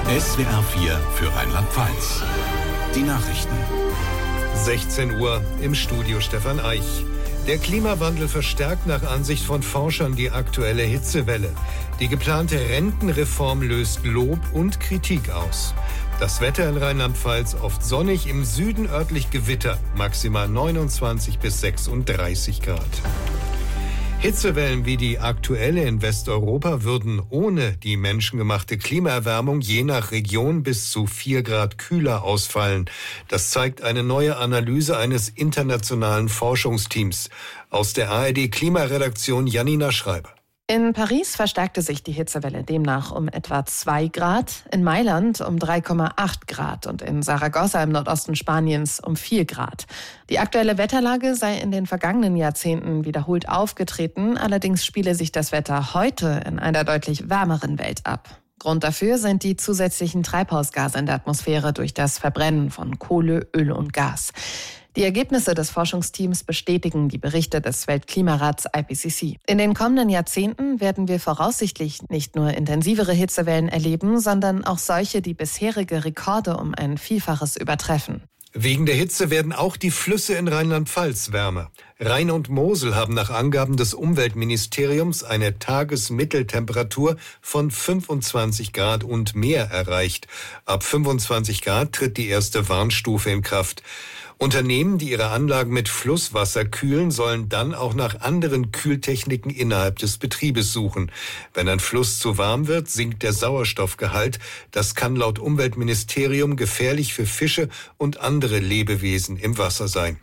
SWR 4 für Rheinland-Pfalz. Die Nachrichten. 16 Uhr im Studio Stefan Eich. Der Klimawandel verstärkt nach Ansicht von Forschern die aktuelle Hitzewelle. Die geplante Rentenreform löst Lob und Kritik aus. Das Wetter in Rheinland-Pfalz oft sonnig, im Süden örtlich Gewitter, maximal 29 bis 36 Grad. Hitzewellen wie die aktuelle in Westeuropa würden ohne die menschengemachte Klimaerwärmung je nach Region bis zu 4 Grad kühler ausfallen. Das zeigt eine neue Analyse eines internationalen Forschungsteams. Aus der ARD-Klimaredaktion Janina Schreiber. In Paris verstärkte sich die Hitzewelle demnach um etwa 2 Grad, in Mailand um 3,8 Grad und in Saragossa im Nordosten Spaniens um 4 Grad. Die aktuelle Wetterlage sei in den vergangenen Jahrzehnten wiederholt aufgetreten, allerdings spiele sich das Wetter heute in einer deutlich wärmeren Welt ab. Grund dafür sind die zusätzlichen Treibhausgase in der Atmosphäre durch das Verbrennen von Kohle, Öl und Gas. Die Ergebnisse des Forschungsteams bestätigen die Berichte des Weltklimarats IPCC. In den kommenden Jahrzehnten werden wir voraussichtlich nicht nur intensivere Hitzewellen erleben, sondern auch solche, die bisherige Rekorde um ein Vielfaches übertreffen. Wegen der Hitze werden auch die Flüsse in Rheinland-Pfalz wärmer. Rhein und Mosel haben nach Angaben des Umweltministeriums eine Tagesmitteltemperatur von 25 Grad und mehr erreicht. Ab 25 Grad tritt die erste Warnstufe in Kraft. Unternehmen, die ihre Anlagen mit Flusswasser kühlen, sollen dann auch nach anderen Kühltechniken innerhalb des Betriebes suchen. Wenn ein Fluss zu warm wird, sinkt der Sauerstoffgehalt. Das kann laut Umweltministerium gefährlich für Fische und andere Lebewesen im Wasser sein.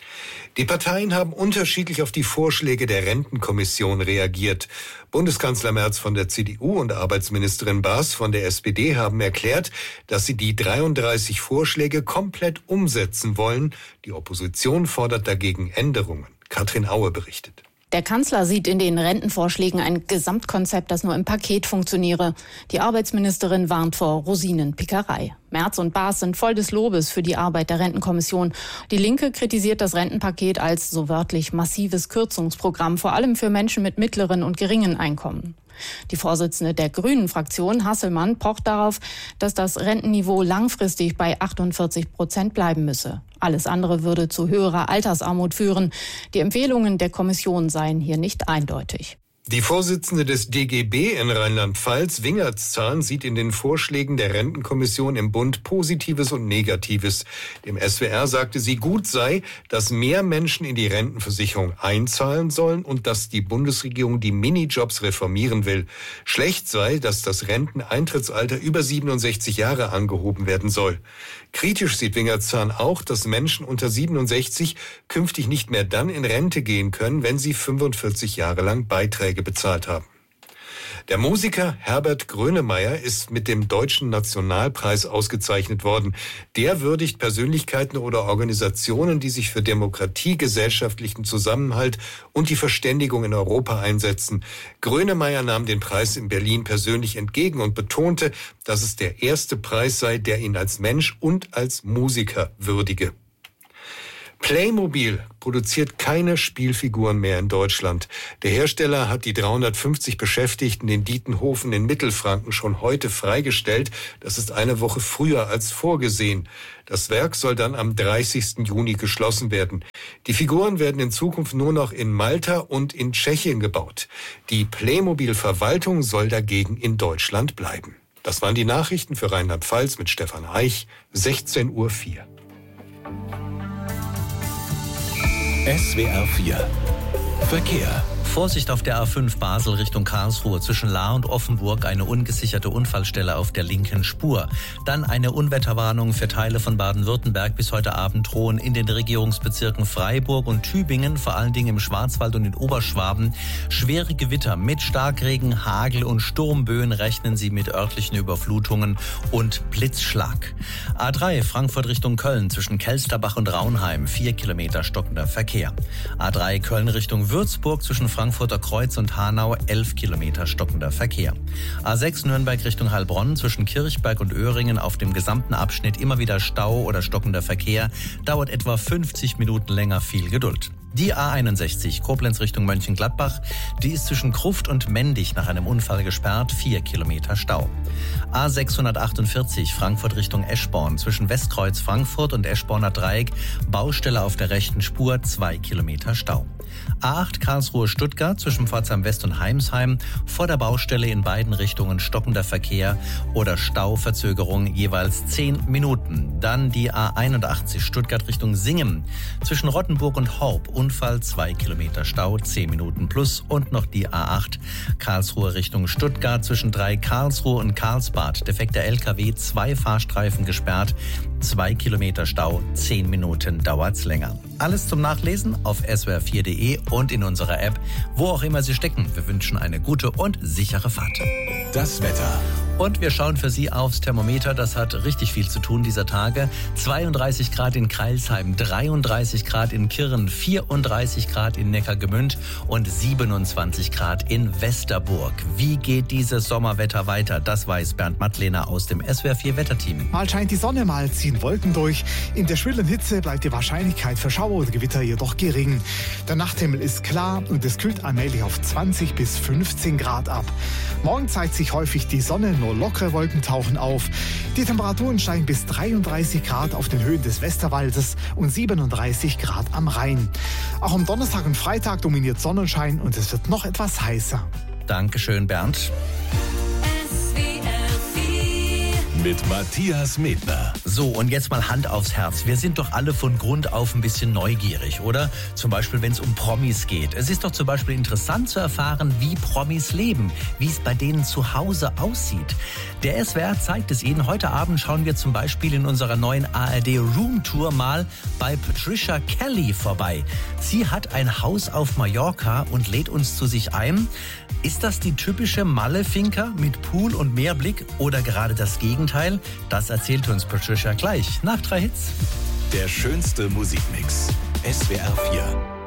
Die Parteien haben unterschiedlich auf die Vorschläge der Rentenkommission reagiert. Bundeskanzler Merz von der CDU und Arbeitsministerin Baas von der SPD haben erklärt, dass sie die 33 Vorschläge komplett umsetzen wollen. Die Opposition fordert dagegen Änderungen. Katrin Aue berichtet. Der Kanzler sieht in den Rentenvorschlägen ein Gesamtkonzept, das nur im Paket funktioniere. Die Arbeitsministerin warnt vor Rosinenpickerei. Merz und Baas sind voll des Lobes für die Arbeit der Rentenkommission. Die Linke kritisiert das Rentenpaket als so wörtlich massives Kürzungsprogramm, vor allem für Menschen mit mittleren und geringen Einkommen. Die Vorsitzende der Grünen-Fraktion, Hasselmann, pocht darauf, dass das Rentenniveau langfristig bei 48% bleiben müsse. Alles andere würde zu höherer Altersarmut führen. Die Empfehlungen der Kommission seien hier nicht eindeutig. Die Vorsitzende des DGB in Rheinland-Pfalz, Wingertszahn, sieht in den Vorschlägen der Rentenkommission im Bund Positives und Negatives. Dem SWR sagte sie, gut sei, dass mehr Menschen in die Rentenversicherung einzahlen sollen und dass die Bundesregierung die Minijobs reformieren will. Schlecht sei, dass das Renteneintrittsalter über 67 Jahre angehoben werden soll. Kritisch sieht Wingertszahn auch, dass Menschen unter 67 künftig nicht mehr dann in Rente gehen können, wenn sie 45 Jahre lang Beiträge bezahlt haben. Der Musiker Herbert Grönemeyer ist mit dem Deutschen Nationalpreis ausgezeichnet worden. Der würdigt Persönlichkeiten oder Organisationen, die sich für Demokratie, gesellschaftlichen Zusammenhalt und die Verständigung in Europa einsetzen. Grönemeyer nahm den Preis in Berlin persönlich entgegen und betonte, dass es der erste Preis sei, der ihn als Mensch und als Musiker würdige. Playmobil produziert keine Spielfiguren mehr in Deutschland. Der Hersteller hat die 350 Beschäftigten in Dietenhofen in Mittelfranken schon heute freigestellt. Das ist eine Woche früher als vorgesehen. Das Werk soll dann am 30. Juni geschlossen werden. Die Figuren werden in Zukunft nur noch in Malta und in Tschechien gebaut. Die Playmobil-Verwaltung soll dagegen in Deutschland bleiben. Das waren die Nachrichten für Rheinland-Pfalz mit Stefan Eich, 16:04 Uhr. SWR 4 Verkehr. Vorsicht auf der A5 Basel Richtung Karlsruhe. Zwischen Lahr und Offenburg eine ungesicherte Unfallstelle auf der linken Spur. Dann eine Unwetterwarnung für Teile von Baden-Württemberg bis heute Abend drohen in den Regierungsbezirken Freiburg und Tübingen, vor allen Dingen im Schwarzwald und in Oberschwaben. Schwere Gewitter mit Starkregen, Hagel und Sturmböen rechnen Sie mit örtlichen Überflutungen und Blitzschlag. A3 Frankfurt Richtung Köln zwischen Kelsterbach und Raunheim 4 Kilometer stockender Verkehr. A3 Köln Richtung Würzburg zwischen Frankfurter Kreuz und Hanau 11 Kilometer stockender Verkehr. A6 Nürnberg Richtung Heilbronn zwischen Kirchberg und Öhringen auf dem gesamten Abschnitt immer wieder Stau oder stockender Verkehr. Dauert etwa 50 Minuten länger, viel Geduld. Die A61 Koblenz Richtung Mönchengladbach, die ist zwischen Gruft und Mendig nach einem Unfall gesperrt, 4 Kilometer Stau. A648 Frankfurt Richtung Eschborn zwischen Westkreuz Frankfurt und Eschborner Dreieck, Baustelle auf der rechten Spur, 2 Kilometer Stau. A8 Karlsruhe-Stuttgart zwischen Pforzheim West und Heimsheim, vor der Baustelle in beiden Richtungen stockender Verkehr oder Stauverzögerung jeweils 10 Minuten. Dann die A81 Stuttgart Richtung Singen zwischen Rottenburg und Horb, Unfall 2 Kilometer Stau, 10 Minuten plus. Und noch die A8 Karlsruhe Richtung Stuttgart zwischen 3 Karlsruhe und Karlsbad, defekter LKW, 2 Fahrstreifen gesperrt, 2 Kilometer Stau, 10 Minuten dauert's länger. Alles zum Nachlesen auf swr4.de und in unserer App, wo auch immer Sie stecken. Wir wünschen eine gute und sichere Fahrt. Das Wetter. Und wir schauen für Sie aufs Thermometer. Das hat richtig viel zu tun dieser Tage. 32 Grad in Crailsheim, 33 Grad in Kirn, 34 Grad in Neckargemünd und 27 Grad in Westerburg. Wie geht dieses Sommerwetter weiter? Das weiß Bernd Mattlehner aus dem SWR4 Wetterteam. Mal scheint die Sonne, mal ziehen Wolken durch. In der schwülen Hitze bleibt die Wahrscheinlichkeit für Schauer oder Gewitter jedoch gering. Der Nachthimmel ist klar und es kühlt allmählich auf 20 bis 15 Grad ab. Morgen zeigt sich häufig die Sonne, nur lockere Wolken tauchen auf. Die Temperaturen steigen bis 33 Grad auf den Höhen des Westerwaldes und 37 Grad am Rhein. Auch am Donnerstag und Freitag dominiert Sonnenschein und es wird noch etwas heißer. Dankeschön, Bernd. Mit Matthias Medner. So, und jetzt mal Hand aufs Herz. Wir sind doch alle von Grund auf ein bisschen neugierig, oder? Zum Beispiel, wenn es um Promis geht. Es ist doch zum Beispiel interessant zu erfahren, wie Promis leben, wie es bei denen zu Hause aussieht. Der SWR zeigt es Ihnen. Heute Abend schauen wir zum Beispiel in unserer neuen ARD Room Tour mal bei Patricia Kelly vorbei. Sie hat ein Haus auf Mallorca und lädt uns zu sich ein. Ist das die typische Malle-Finca mit Pool und Meerblick oder gerade das Gegenteil? Das erzählt uns Patricia gleich nach 3 Hits. Der schönste Musikmix. SWR4.